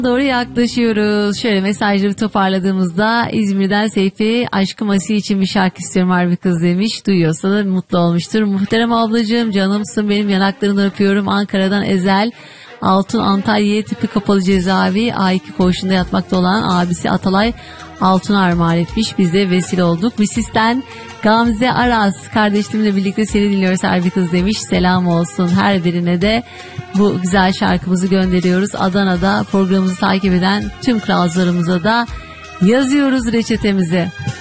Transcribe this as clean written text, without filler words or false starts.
Doğru yaklaşıyoruz. Şöyle mesajları toparladığımızda İzmir'den Seyfi, aşkım Asiye için bir şarkı istiyorum harbi kız demiş. Duyuyorsa da mutlu olmuştur. Muhterem ablacığım, canımsın benim, yanaklarını öpüyorum. Ankara'dan Ezel. Altun Antalya tipi kapalı cezaevi A2 koğuşunda yatmakta olan abisi Atalay Altun'a armağan etmiş. Biz de vesile olduk. Misis'ten Gamze Aras, kardeşimle birlikte seni dinliyoruz harbi kız demiş. Selam olsun her birine de bu güzel şarkımızı gönderiyoruz. Adana'da programımızı takip eden tüm kralcılarımıza da yazıyoruz reçetemizi.